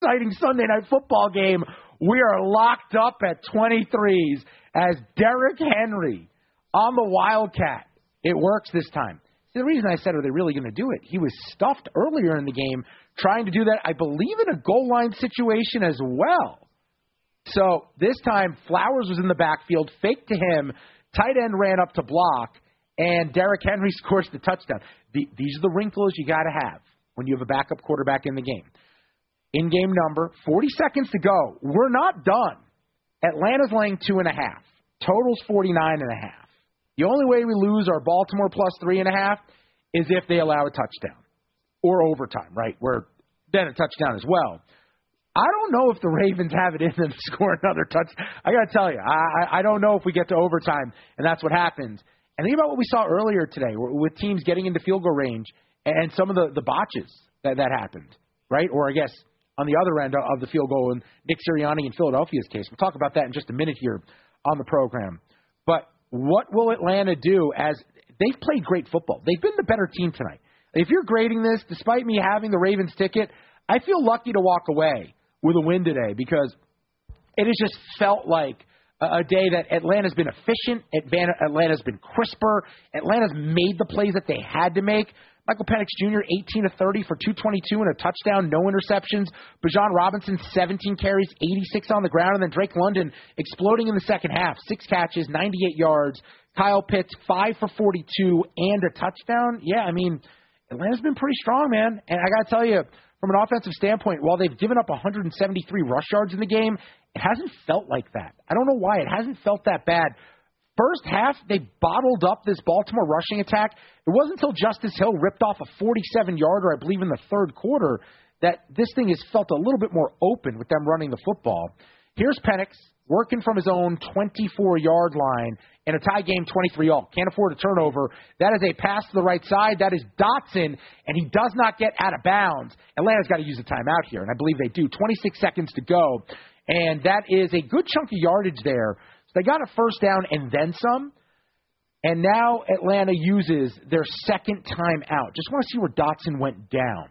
exciting Sunday Night Football game. We are locked up at 23s as Derrick Henry on the Wildcat. It works this time. See, the reason I said, are they really going to do it? He was stuffed earlier in the game trying to do that, I believe, in a goal line situation as well. So this time, Flowers was in the backfield, faked to him, tight end ran up to block, and Derrick Henry scores the touchdown. These are the wrinkles you got to have when you have a backup quarterback in the game. In-game number, 40 seconds to go. We're not done. Atlanta's laying 2.5. Total's 49.5. The only way we lose our Baltimore plus 3.5 is if they allow a touchdown or overtime, right? Where then a touchdown as well. I don't know if the Ravens have it in them to score another touchdown. I got to tell you, I don't know if we get to overtime and that's what happens. And think about what we saw earlier today with teams getting into field goal range and some of the botches that happened, right? Or I guess on the other end of the field goal in Nick Sirianni in Philadelphia's case. We'll talk about that in just a minute here on the program. But what will Atlanta do as they've played great football? They've been the better team tonight. If you're grading this, despite me having the Ravens ticket, I feel lucky to walk away with a win today because it has just felt like a day that Atlanta's been efficient, Atlanta's been crisper, Atlanta's made the plays that they had to make. Michael Penix Jr., 18 of 30 for 222 and a touchdown, no interceptions. Bijan Robinson, 17 carries, 86 on the ground. And then Drake London exploding in the second half, 6 catches, 98 yards. Kyle Pitts, 5 for 42 and a touchdown. Yeah, I mean, Atlanta's been pretty strong, man. And I got to tell you, from an offensive standpoint, while they've given up 173 rush yards in the game, it hasn't felt like that. I don't know why. It hasn't felt that bad. First half, they bottled up this Baltimore rushing attack. It wasn't until Justice Hill ripped off a 47-yarder, I believe, in the third quarter, that this thing has felt a little bit more open with them running the football. Here's Penix working from his own 24-yard line in a tie game, 23-all. Can't afford a turnover. That is a pass to the right side. That is Dotson, and he does not get out of bounds. Atlanta's got to use a timeout here, and I believe they do. 26 seconds to go, and that is a good chunk of yardage there. So they got a first down and then some, and now Atlanta uses their second time out. Just want to see where Dotson went down.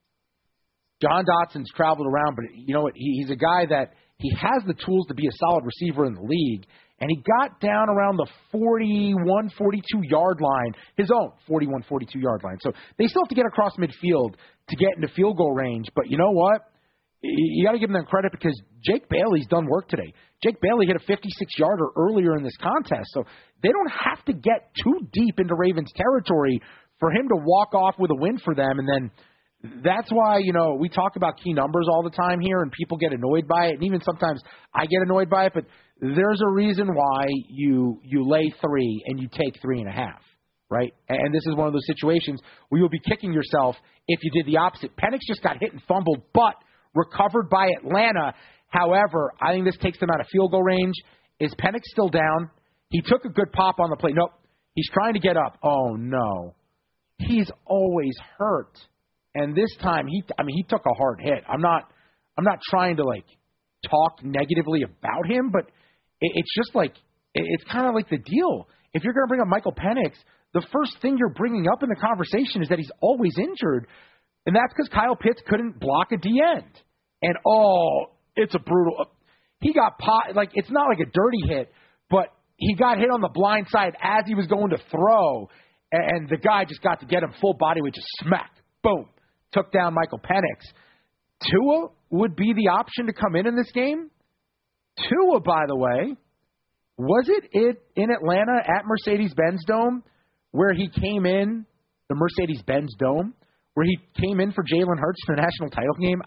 John Dotson's traveled around, but you know what? He's a guy that he has the tools to be a solid receiver in the league, and he got down around the 41, 42-yard line, his own 41, 42-yard line. So they still have to get across midfield to get into field goal range, but you know what? You got to give them credit because Jake Bailey's done work today. Jake Bailey hit a 56-yarder earlier in this contest, so they don't have to get too deep into Ravens territory for him to walk off with a win for them. And then that's why, you know, we talk about key numbers all the time here, and people get annoyed by it, and even sometimes I get annoyed by it, but there's a reason why you lay 3 and you take 3.5, right? And this is one of those situations where you'll be kicking yourself if you did the opposite. Penix just got hit and fumbled, but recovered by Atlanta. However, I think this takes them out of field goal range. Is Penix still down? He took a good pop on the play. Nope. He's trying to get up. Oh, no. He's always hurt. And this time, he took a hard hit. I'm not trying to, like, talk negatively about him, but it's just like, it's kind of like the deal. If you're going to bring up Michael Penix, the first thing you're bringing up in the conversation is that he's always injured. And that's because Kyle Pitts couldn't block a D-end. And, it's a brutal. He got like, it's not like a dirty hit, but he got hit on the blind side as he was going to throw. And the guy just got to get him full body weight, just smacked. Boom. Took down Michael Penix. Tua would be the option to come in this game. Tua, by the way, was it in Atlanta at Mercedes-Benz Dome where he came in, the Mercedes-Benz Dome, where he came in for Jalen Hurts for the national title game?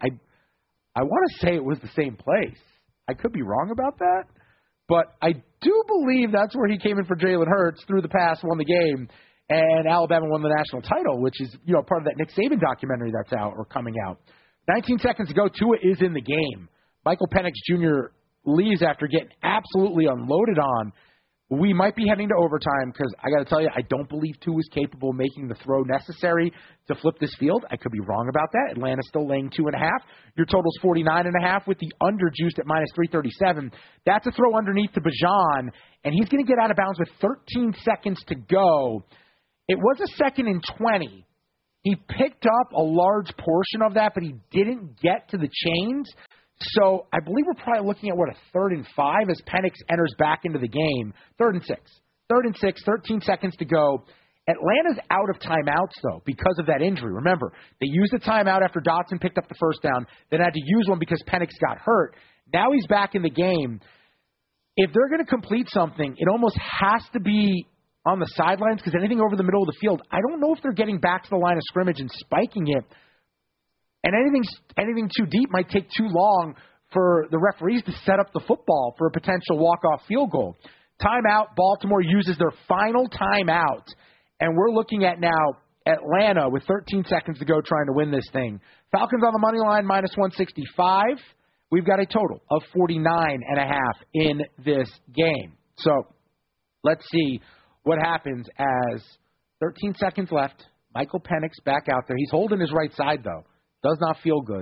I want to say it was the same place. I could be wrong about that, but I do believe that's where he came in for Jalen Hurts, threw the pass, won the game, and Alabama won the national title, which is, you know, part of that Nick Saban documentary that's out or coming out. 19 seconds to go. Tua is in the game. Michael Penix Jr. leaves after getting absolutely unloaded on. We might be heading to overtime because I got to tell you, I don't believe Tua is capable of making the throw necessary to flip this field. I could be wrong about that. Atlanta's still laying 2.5. Your total's 49.5 with the under juiced at minus 337. That's a throw underneath to Bijan, and he's going to get out of bounds with 13 seconds to go. It was a 2nd and 20. He picked up a large portion of that, but he didn't get to the chains. So I believe we're probably looking at, a 3rd and 5 as Penix enters back into the game. 3rd and 6. 3rd and 6, 13 seconds to go. Atlanta's out of timeouts, though, because of that injury. Remember, they used the timeout after Dotson picked up the first down, then had to use one because Penix got hurt. Now he's back in the game. If they're going to complete something, it almost has to be on the sidelines because anything over the middle of the field, I don't know if they're getting back to the line of scrimmage and spiking it. And anything too deep might take too long for the referees to set up the football for a potential walk-off field goal. Timeout, Baltimore uses their final timeout. And we're looking at now Atlanta with 13 seconds to go trying to win this thing. Falcons on the money line, minus 165. We've got a total of 49.5 in this game. So let's see what happens as 13 seconds left. Michael Penix back out there. He's holding his right side, though. Does not feel good.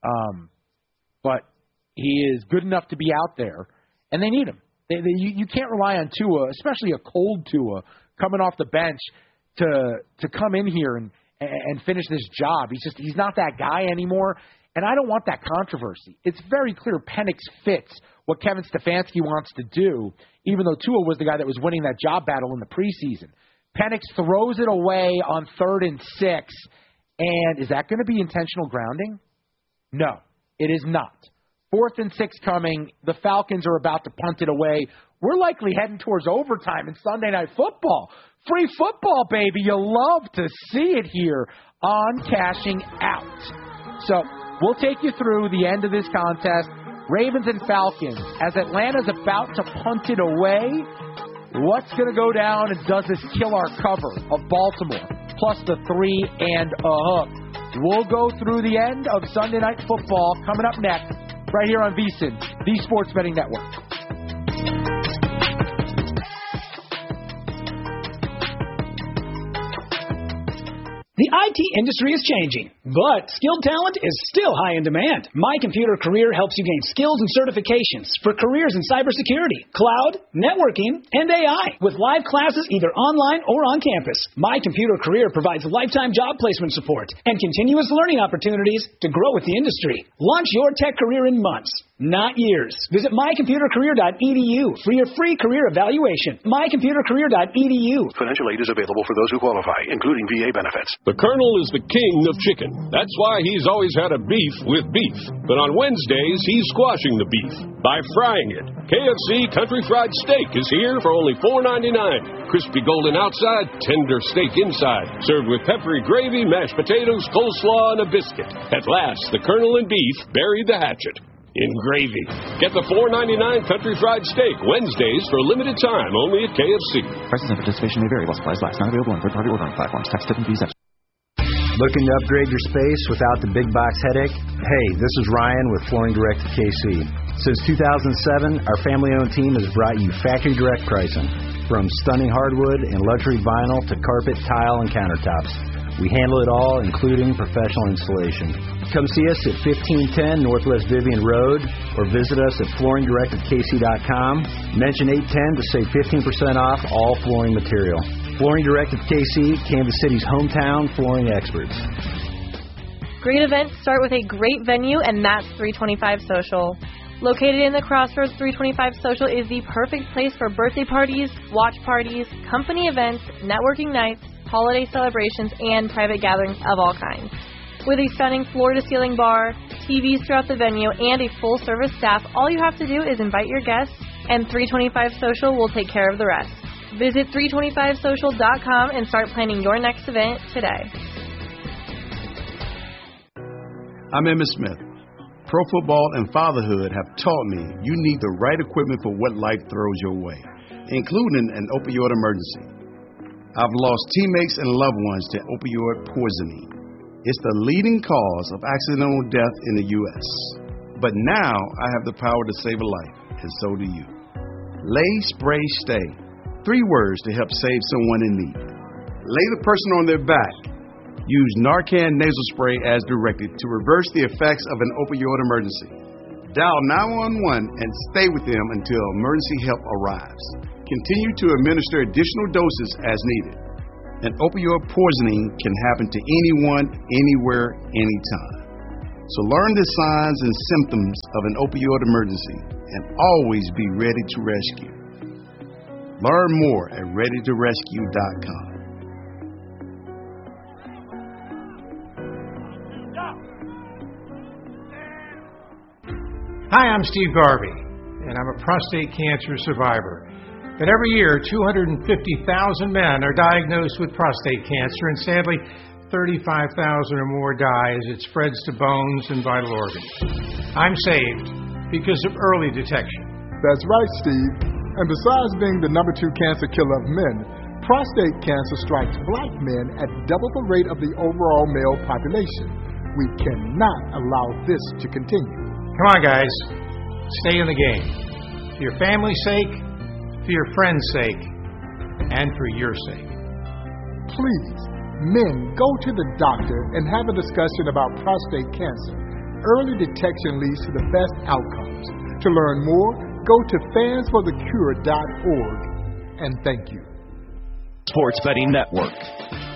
But he is good enough to be out there, and they need him. You can't rely on Tua, especially a cold Tua, coming off the bench to come in here and finish this job. He's not that guy anymore, and I don't want that controversy. It's very clear Penix fits what Kevin Stefanski wants to do, even though Tua was the guy that was winning that job battle in the preseason. Penix throws it away on 3rd and 6. And is that going to be intentional grounding? No, it is not. 4th and 6 coming. The Falcons are about to punt it away. We're likely heading towards overtime in Sunday Night Football. Free football, baby. You love to see it here on Cashing Out. So we'll take you through the end of this contest. Ravens and Falcons. As Atlanta's about to punt it away, what's going to go down, and does this kill our cover of Baltimore? Plus the 3 and a hook. We'll go through the end of Sunday Night Football coming up next, right here on VSiN, the Sports Betting Network. The IT industry is changing, but skilled talent is still high in demand. My Computer Career helps you gain skills and certifications for careers in cybersecurity, cloud, networking, and AI. With live classes either online or on campus, My Computer Career provides lifetime job placement support and continuous learning opportunities to grow with the industry. Launch your tech career in months, not years. Visit mycomputercareer.edu for your free career evaluation. mycomputercareer.edu. Financial aid is available for those who qualify, including VA benefits. The Colonel is the king of chicken. That's why he's always had a beef with beef. But on Wednesdays, he's squashing the beef by frying it. KFC Country Fried Steak is here for only $4.99. Crispy golden outside, tender steak inside. Served with peppery gravy, mashed potatoes, coleslaw, and a biscuit. At last, the Colonel and beef buried the hatchet in gravy. Get the $4.99 Country Fried Steak Wednesdays for a limited time only at KFC. Prices and participation may vary while supplies last. Not available on third-party ordering platforms. Tax, tip, and fees. Looking to upgrade your space without the big box headache? Hey, this is Ryan with Flooring Direct of KC. Since 2007, our family-owned team has brought you factory direct pricing. From stunning hardwood and luxury vinyl to carpet, tile, and countertops. We handle it all, including professional installation. Come see us at 1510 Northwest Vivian Road or visit us at flooringdirectofkc.com. Mention 810 to save 15% off all flooring material. Flooring Direct of KC, Kansas City's hometown flooring experts. Great events start with a great venue, and that's 325 Social. Located in the Crossroads, 325 Social is the perfect place for birthday parties, watch parties, company events, networking nights, holiday celebrations, and private gatherings of all kinds. With a stunning floor-to-ceiling bar, TVs throughout the venue, and a full-service staff, all you have to do is invite your guests, and 325 Social will take care of the rest. Visit 325social.com and start planning your next event today. I'm Emmitt Smith. Pro football and fatherhood have taught me you need the right equipment for what life throws your way, including an opioid emergency. I've lost teammates and loved ones to opioid poisoning. It's the leading cause of accidental death in the U.S. But now I have the power to save a life, and so do you. Lay, Spray, Stay. 3 words to help save someone in need. Lay the person on their back. Use Narcan nasal spray as directed to reverse the effects of an opioid emergency. Dial 911 and stay with them until emergency help arrives. Continue to administer additional doses as needed. And opioid poisoning can happen to anyone, anywhere, anytime. So learn the signs and symptoms of an opioid emergency and always be ready to rescue. Learn more at readytorescue.com. Hi, I'm Steve Garvey, and I'm a prostate cancer survivor. But every year, 250,000 men are diagnosed with prostate cancer, and sadly, 35,000 or more die as it spreads to bones and vital organs. I'm saved because of early detection. That's right, Steve. And besides being the number 2 cancer killer of men, prostate cancer strikes black men at double the rate of the overall male population. We cannot allow this to continue. Come on, guys. Stay in the game. For your family's sake, for your friends' sake, and for your sake. Please, men, go to the doctor and have a discussion about prostate cancer. Early detection leads to the best outcomes. To learn more, go to fansforthecure.org. And thank you. Sports Betting Network.